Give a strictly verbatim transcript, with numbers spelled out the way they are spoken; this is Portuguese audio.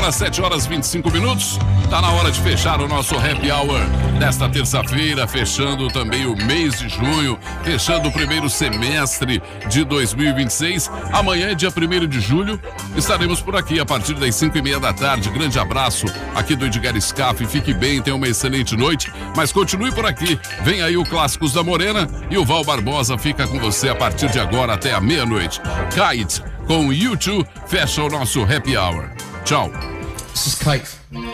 Agora sete horas e vinte e cinco minutos. Tá na hora de fechar o nosso Happy Hour desta terça-feira, fechando também o mês de junho, fechando o primeiro semestre de dois mil e vinte e seis. Amanhã, dia primeiro de julho, estaremos por aqui a partir das cinco e meia da tarde. Grande abraço aqui do Edgar Scaff. Fique bem, tenha uma excelente noite, mas continue por aqui. Vem aí o Clássicos da Morena e o Val Barbosa fica com você a partir de agora até a meia-noite. Kite com U dois fecha o nosso Happy Hour. Tchau. This is Kite.